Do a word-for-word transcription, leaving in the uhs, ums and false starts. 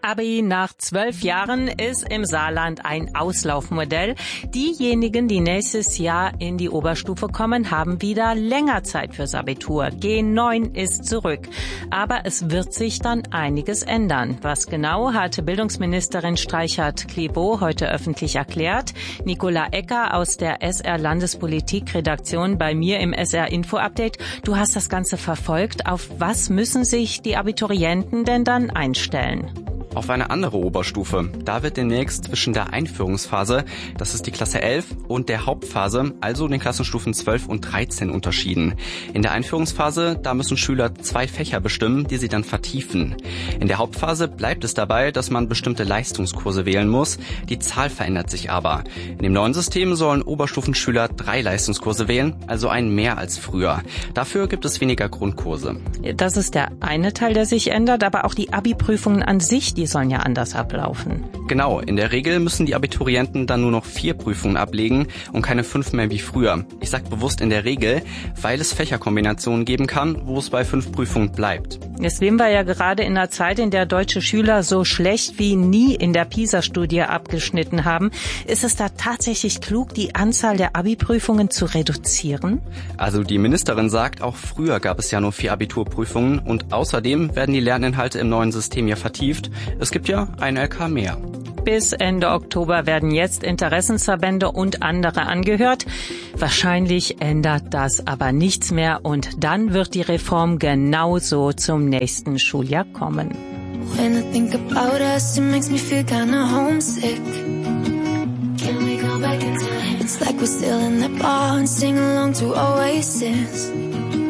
Abi nach zwölf Jahren ist im Saarland ein Auslaufmodell. Diejenigen, die nächstes Jahr in die Oberstufe kommen, haben wieder länger Zeit fürs Abitur. G neun ist zurück. Aber es wird sich dann einiges ändern. Was genau, hat Bildungsministerin Streichert-Clivaux heute öffentlich erklärt. Nicola Ecker aus der S R-Landespolitik-Redaktion bei mir im S R-Info-Update. Du hast das Ganze verfolgt. Auf was müssen sich die Abiturienten denn dann einstellen? Auf eine andere Oberstufe. Da wird demnächst zwischen der Einführungsphase, das ist die Klasse elf, und der Hauptphase, also den Klassenstufen zwölf und dreizehn, unterschieden. In der Einführungsphase, da müssen Schüler zwei Fächer bestimmen, die sie dann vertiefen. In der Hauptphase bleibt es dabei, dass man bestimmte Leistungskurse wählen muss. Die Zahl verändert sich aber. In dem neuen System sollen Oberstufenschüler drei Leistungskurse wählen, also einen mehr als früher. Dafür gibt es weniger Grundkurse. Das ist der eine Teil, der sich ändert, aber auch die Abi-Prüfungen an sich, die sollen ja anders ablaufen. Genau, in der Regel müssen die Abiturienten dann nur noch vier Prüfungen ablegen und keine fünf mehr wie früher. Ich sag bewusst in der Regel, weil es Fächerkombinationen geben kann, wo es bei fünf Prüfungen bleibt. Jetzt leben wir ja gerade in einer Zeit, in der deutsche Schüler so schlecht wie nie in der PISA-Studie abgeschnitten haben. Ist es da tatsächlich klug, die Anzahl der Abi-Prüfungen zu reduzieren? Also die Ministerin sagt, auch früher gab es ja nur vier Abiturprüfungen und außerdem werden die Lerninhalte im neuen System ja vertieft. Es gibt ja ein L K mehr. Bis Ende Oktober werden jetzt Interessensverbände und andere angehört. Wahrscheinlich ändert das aber nichts mehr und dann wird die Reform genauso zum nächsten Schuljahr kommen. When I think about us, it makes me feel kinda homesick. Can we go back in time? It's like we're still in the bar and sing along to Oasis.